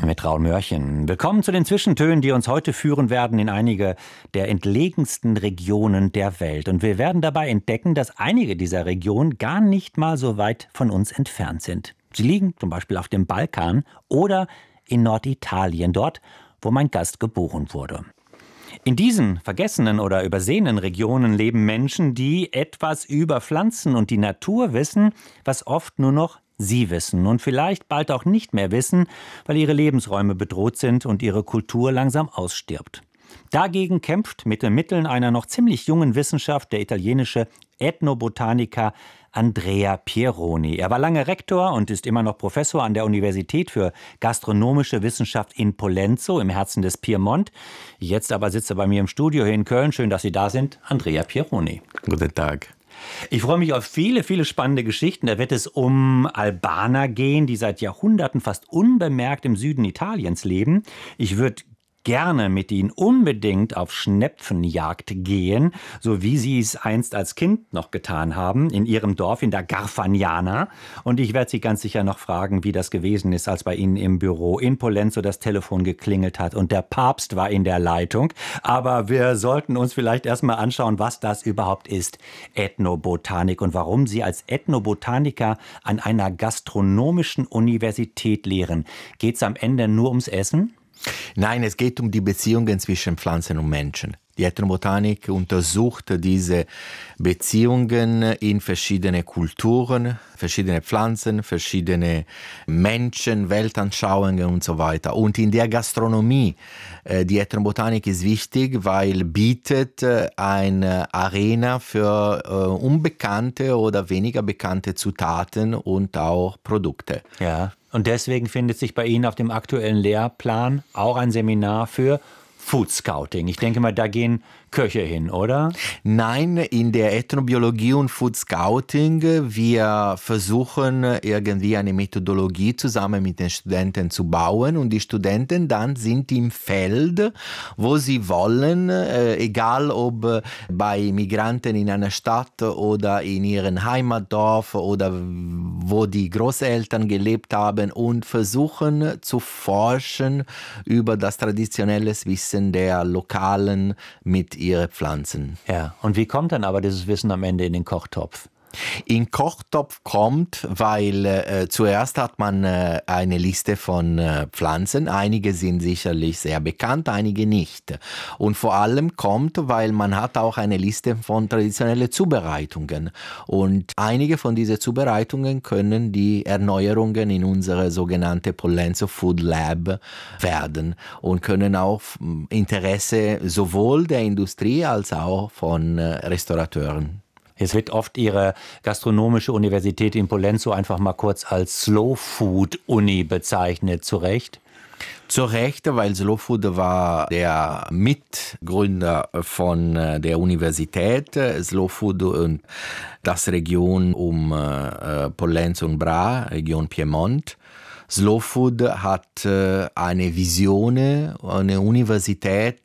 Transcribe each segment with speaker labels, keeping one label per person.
Speaker 1: Mit Raul Mörchen. Willkommen zu den Zwischentönen, die uns heute führen werden in einige der entlegensten Regionen der Welt. Und wir werden dabei entdecken, dass einige dieser Regionen gar nicht mal so weit von uns entfernt sind. Sie liegen zum Beispiel auf dem Balkan oder in Norditalien, dort, wo mein Gast geboren wurde. In diesen vergessenen oder übersehenen Regionen leben Menschen, die etwas über Pflanzen und die Natur wissen, was oft nur noch sie wissen und vielleicht bald auch nicht mehr wissen, weil ihre Lebensräume bedroht sind und ihre Kultur langsam ausstirbt. Dagegen kämpft mit den Mitteln einer noch ziemlich jungen Wissenschaft der italienische Ethnobotaniker Andrea Pieroni. Er war lange Rektor und ist immer noch Professor an der Universität für gastronomische Wissenschaft in Pollenzo im Herzen des Piemont. Jetzt aber sitzt er bei mir im Studio hier in Köln. Schön, dass Sie da sind, Andrea Pieroni.
Speaker 2: Guten Tag.
Speaker 1: Ich freue mich auf viele, viele spannende Geschichten. Da wird es um Albaner gehen, die seit Jahrhunderten fast unbemerkt im Süden Italiens leben. Ich würde gerne mit Ihnen unbedingt auf Schnepfenjagd gehen, so wie Sie es einst als Kind noch getan haben, in Ihrem Dorf in der Garfagnana. Und ich werde Sie ganz sicher noch fragen, wie das gewesen ist, als bei Ihnen im Büro in Pollenzo das Telefon geklingelt hat und der Papst war in der Leitung. Aber wir sollten uns vielleicht erstmal anschauen, was das überhaupt ist, Ethnobotanik, und warum Sie als Ethnobotaniker an einer gastronomischen Universität lehren. Geht es am Ende nur ums Essen?
Speaker 2: Nein, es geht um die Beziehungen zwischen Pflanzen und Menschen. Die Ethnobotanik untersucht diese Beziehungen in verschiedene Kulturen, verschiedene Pflanzen, verschiedene Menschen, Weltanschauungen und so weiter. Und in der Gastronomie, die Ethnobotanik ist wichtig, weil bietet eine Arena für unbekannte oder weniger bekannte Zutaten und auch Produkte.
Speaker 1: Ja, und deswegen findet sich bei Ihnen auf dem aktuellen Lehrplan auch ein Seminar für Food Scouting. Ich denke mal, da gehen Köche hin, oder?
Speaker 2: Nein, in der Ethnobiologie und Food Scouting, wir versuchen irgendwie eine Methodologie zusammen mit den Studenten zu bauen und die Studenten dann sind im Feld, wo sie wollen, egal ob bei Migranten in einer Stadt oder in ihrem Heimatdorf oder wo die Großeltern gelebt haben und versuchen zu forschen über das traditionelle Wissen der Lokalen mit ihren Pflanzen.
Speaker 1: Ja, und wie kommt dann aber dieses Wissen am Ende in den Kochtopf?
Speaker 2: In Kochtopf kommt, weil zuerst hat man eine Liste von Pflanzen. Einige sind sicherlich sehr bekannt, einige nicht. Und vor allem kommt, weil man hat auch eine Liste von traditionellen Zubereitungen. Und einige von diesen Zubereitungen können die Erneuerungen in unsere sogenannte Pollenzo Food Lab werden und können auch Interesse sowohl der Industrie als auch von Restaurateuren.
Speaker 1: Jetzt wird oft Ihre gastronomische Universität in Pollenzo einfach mal kurz als Slow Food Uni bezeichnet, zu Recht?
Speaker 2: Zu Recht, weil Slow Food war der Mitgründer von der Universität. Slow Food und das Region um Pollenzo und Bra, Region Piemont. Slow Food hat eine Vision, eine Universität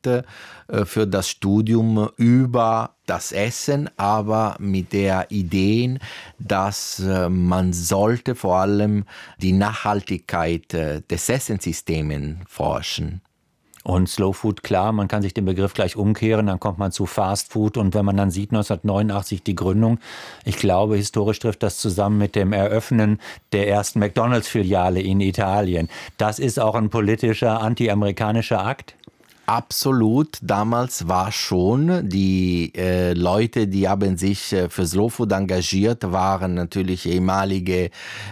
Speaker 2: für das Studium über das Essen, aber mit der Idee, dass man sollte vor allem die Nachhaltigkeit des Essenssystems forschen.
Speaker 1: Und Slow Food, klar, man kann sich den Begriff gleich umkehren, dann kommt man zu Fast Food und wenn man dann sieht, 1989 die Gründung, ich glaube, historisch trifft das zusammen mit dem Eröffnen der ersten McDonalds-Filiale in Italien. Das ist auch ein politischer, anti-amerikanischer Akt?
Speaker 2: Absolut, damals war schon, die Leute, die haben sich für Slow Food engagiert, waren natürlich ehemalige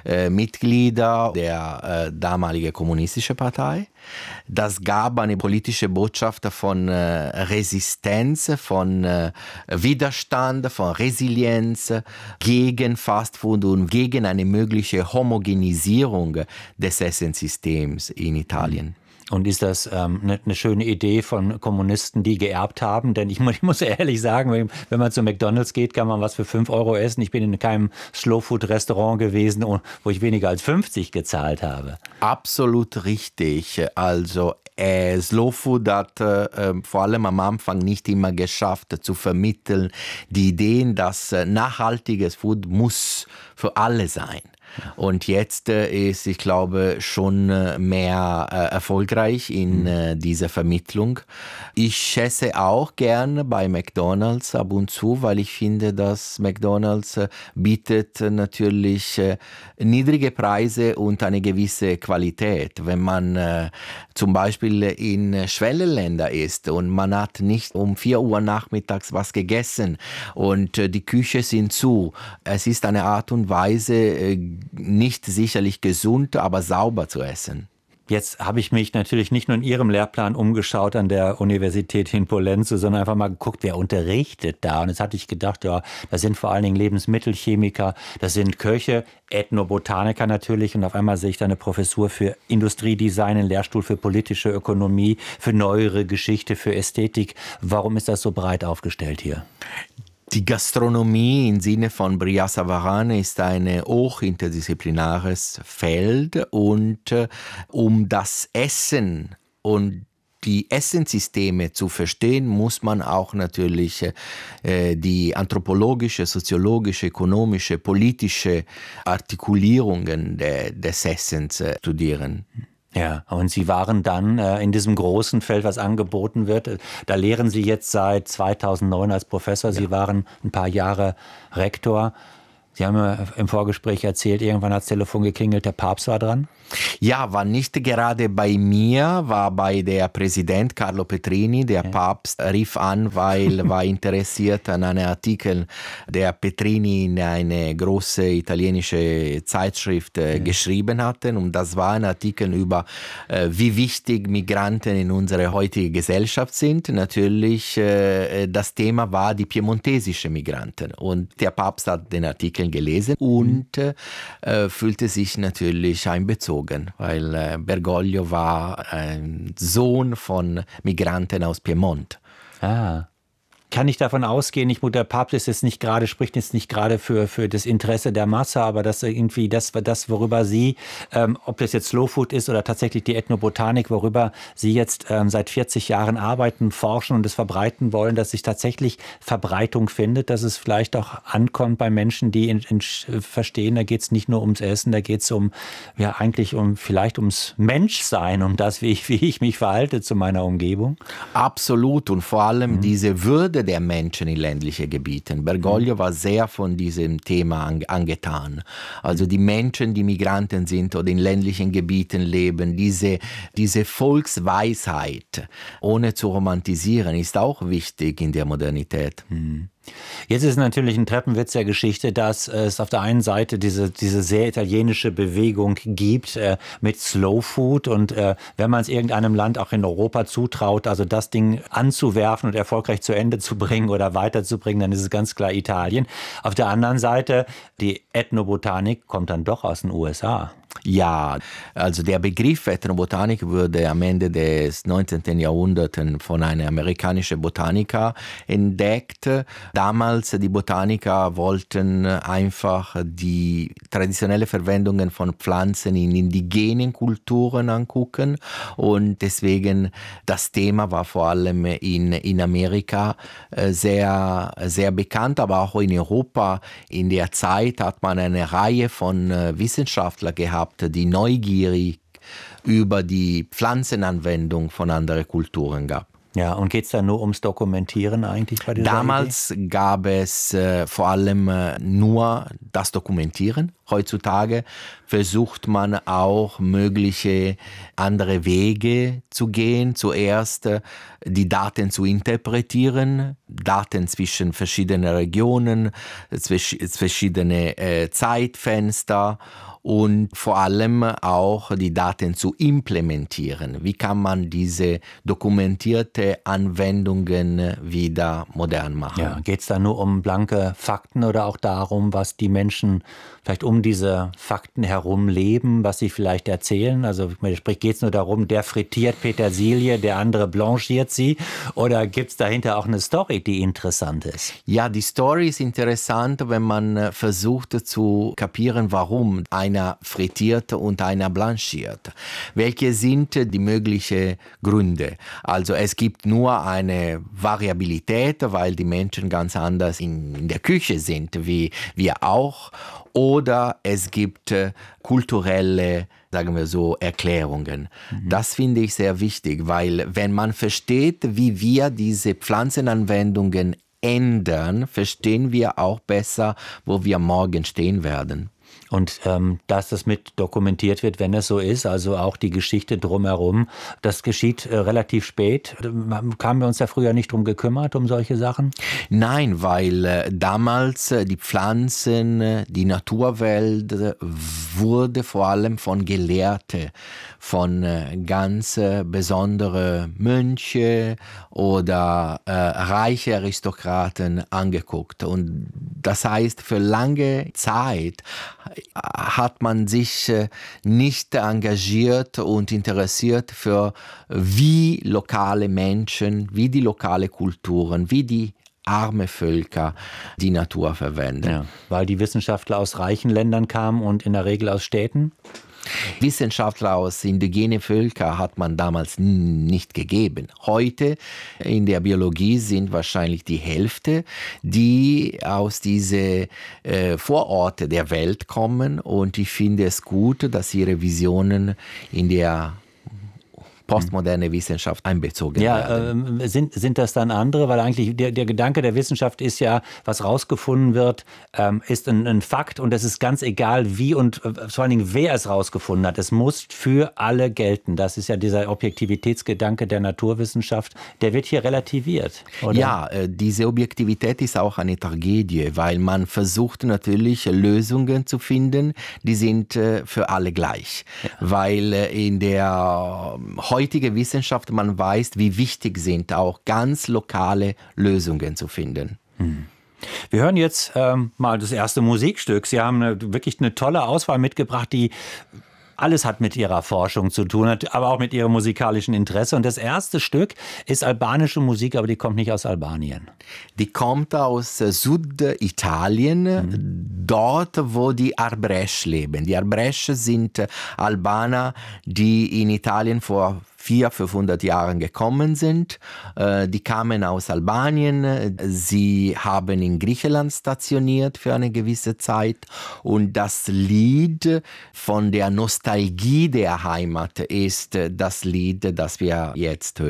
Speaker 2: Mitglieder der damaligen kommunistischen Partei. Das gab eine politische Botschaft von Resistenz, von Widerstand, von Resilienz gegen Fastfood und gegen eine mögliche Homogenisierung des Essenssystems in Italien.
Speaker 1: Und ist das eine schöne Idee von Kommunisten, die geerbt haben? Denn ich muss ehrlich sagen, wenn man zu McDonald's geht, kann man was für 5 Euro essen. Ich bin in keinem Slow-Food-Restaurant gewesen, wo ich weniger als 50 gezahlt habe.
Speaker 2: Absolut richtig. Also Slow Food hat vor allem am Anfang nicht immer geschafft zu vermitteln, die Ideen, dass nachhaltiges Food muss für alle sein. Und jetzt ist, ich glaube, schon mehr erfolgreich in dieser Vermittlung. Ich esse auch gerne bei McDonald's ab und zu, weil ich finde, dass McDonald's bietet natürlich niedrige Preise und eine gewisse Qualität. Wenn man zum Beispiel in Schwellenländern ist und man hat nicht um 4 Uhr nachmittags was gegessen und die Küche sind zu. Es ist eine Art und Weise, nicht sicherlich gesund, aber sauber zu essen.
Speaker 1: Jetzt habe ich mich natürlich nicht nur in Ihrem Lehrplan umgeschaut an der Universität in Pollenzo, sondern einfach mal geguckt, wer unterrichtet da. Und jetzt hatte ich gedacht, ja, das sind vor allen Dingen Lebensmittelchemiker, das sind Köche, Ethnobotaniker natürlich. Und auf einmal sehe ich da eine Professur für Industriedesign, einen Lehrstuhl für politische Ökonomie, für neuere Geschichte, für Ästhetik. Warum ist das so breit aufgestellt hier?
Speaker 2: Die Gastronomie im Sinne von Brillat Savarin ist ein hochinterdisziplinäres Feld und um das Essen und die Essenssysteme zu verstehen, muss man auch natürlich die anthropologische, soziologische, ökonomische, politische Artikulierungen des Essens studieren.
Speaker 1: Ja, und Sie waren dann in diesem großen Feld, was angeboten wird. Da lehren Sie jetzt seit 2009 als Professor. Sie waren ein paar Jahre Rektor. Sie haben mir im Vorgespräch erzählt, irgendwann hat das Telefon geklingelt, der Papst war dran.
Speaker 2: Ja, war nicht gerade bei mir, war bei der Präsident Carlo Petrini. Der Papst rief an, weil war interessiert an einem Artikel, der Petrini in eine große italienische Zeitschrift geschrieben hatte. Und das war ein Artikel über, wie wichtig Migranten in unserer heutigen Gesellschaft sind. Natürlich, das Thema war die piemontesischen Migranten. Und der Papst hat den Artikel gelesen und fühlte sich natürlich einbezogen. Weil Bergoglio war ein Sohn von Migranten aus Piemont.
Speaker 1: Ah. Kann ich davon ausgehen, der Papst ist jetzt nicht gerade, spricht jetzt nicht gerade für das Interesse der Masse, aber dass irgendwie das, worüber Sie, ob das jetzt Slow Food ist oder tatsächlich die Ethnobotanik, worüber Sie jetzt seit 40 Jahren arbeiten, forschen und es verbreiten wollen, dass sich tatsächlich Verbreitung findet, dass es vielleicht auch ankommt bei Menschen, die verstehen, da geht es nicht nur ums Essen, da geht es vielleicht ums Menschsein, um das, wie ich mich verhalte zu meiner Umgebung.
Speaker 2: Absolut, und vor allem diese Würde der Menschen in ländlichen Gebieten. Bergoglio war sehr von diesem Thema angetan. Also die Menschen, die Migranten sind oder in ländlichen Gebieten leben, diese Volksweisheit, ohne zu romantisieren, ist auch wichtig in der Modernität.
Speaker 1: Jetzt ist natürlich ein Treppenwitz der Geschichte, dass es auf der einen Seite diese sehr italienische Bewegung gibt mit Slow Food und wenn man es irgendeinem Land auch in Europa zutraut, also das Ding anzuwerfen und erfolgreich zu Ende zu bringen oder weiterzubringen, dann ist es ganz klar Italien. Auf der anderen Seite, die Ethnobotanik kommt dann doch aus den USA.
Speaker 2: Ja, also der Begriff Ethnobotanik wurde am Ende des 19. Jahrhunderts von einem amerikanischen Botaniker entdeckt. Damals die Botaniker wollten einfach die traditionelle Verwendungen von Pflanzen in indigenen Kulturen angucken und deswegen das Thema war vor allem in Amerika sehr, sehr bekannt, aber auch in Europa. In der Zeit hat man eine Reihe von Wissenschaftlern gehabt, die neugierig über die Pflanzenanwendung von anderen Kulturen gab.
Speaker 1: Ja, und geht es da nur ums Dokumentieren eigentlich bei dieser
Speaker 2: Damals
Speaker 1: Idee?
Speaker 2: Gab es vor allem nur das Dokumentieren. Heutzutage versucht man auch mögliche andere Wege zu gehen. Zuerst die Daten zu interpretieren, Daten zwischen verschiedenen Regionen, verschiedene Zeitfenster und vor allem auch die Daten zu implementieren. Wie kann man diese dokumentierte Anwendungen wieder modern machen?
Speaker 1: Ja, geht es da nur um blanke Fakten oder auch darum, was die Menschen vielleicht um diese Fakten herum leben, was sie vielleicht erzählen? Also sprich, geht es nur darum, der frittiert Petersilie, der andere blanchiert sie? Oder gibt es dahinter auch eine Story, die interessant ist?
Speaker 2: Ja, die Story ist interessant, wenn man versucht zu kapieren, warum einer frittiert und einer blanchiert. Welche sind die möglichen Gründe? Also es gibt nur eine Variabilität, weil die Menschen ganz anders in der Küche sind, wie wir auch. Oder oder es gibt kulturelle, sagen wir so, Erklärungen. Das finde ich sehr wichtig, weil wenn man versteht, wie wir diese Pflanzenanwendungen ändern, verstehen wir auch besser, wo wir morgen stehen werden.
Speaker 1: Und dass das mit dokumentiert wird, wenn es so ist, also auch die Geschichte drumherum, das geschieht relativ spät. Haben wir uns da früher nicht drum gekümmert, um solche Sachen?
Speaker 2: Nein, weil damals die Pflanzen, die Naturwelt wurde vor allem von Gelehrten, von ganz besondere Mönche oder reiche Aristokraten angeguckt. Und das heißt, für lange Zeit hat man sich nicht engagiert und interessiert für wie lokale Menschen, wie die lokale Kulturen, wie die arme Völker die Natur verwenden.
Speaker 1: Ja, weil die Wissenschaftler aus reichen Ländern kamen und in der Regel aus Städten?
Speaker 2: Wissenschaftler aus indigenen Völkern hat man damals nicht gegeben. Heute in der Biologie sind wahrscheinlich die Hälfte, die aus diesen Vororten der Welt kommen, und ich finde es gut, dass ihre Visionen in der postmoderne Wissenschaft einbezogen werden.
Speaker 1: Ja, sind das dann andere? Weil eigentlich der Gedanke der Wissenschaft ist ja, was rausgefunden wird, ist ein Fakt, und es ist ganz egal, wie und vor allen Dingen, wer es rausgefunden hat. Es muss für alle gelten. Das ist ja dieser Objektivitätsgedanke der Naturwissenschaft. Der wird hier relativiert, oder?
Speaker 2: Ja, diese Objektivität ist auch eine Tragödie, weil man versucht natürlich Lösungen zu finden, die sind für alle gleich. Ja. Weil in der heutige Wissenschaft, man weiß, wie wichtig sind auch ganz lokale Lösungen zu finden.
Speaker 1: Wir hören jetzt mal das erste Musikstück. Sie haben wirklich eine tolle Auswahl mitgebracht, die alles hat mit ihrer Forschung zu tun, aber auch mit ihrem musikalischen Interesse. Und das erste Stück ist albanische Musik, aber die kommt nicht aus Albanien.
Speaker 2: Die kommt aus Süditalien, dort, wo die Arbresch leben. Die Arbresch sind Albaner, die in Italien vor 400-500 Jahren gekommen sind. Die kamen aus Albanien, sie haben in Griechenland stationiert für eine gewisse Zeit, und das Lied von der Nostalgie der Heimat ist das Lied, das wir jetzt hören.